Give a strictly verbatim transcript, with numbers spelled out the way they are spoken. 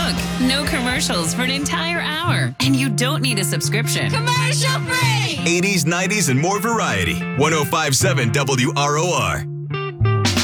book. No commercials for an entire hour. And you don't need a subscription. Commercial free! eighties, nineties, and more variety. one oh five point seven W R O R.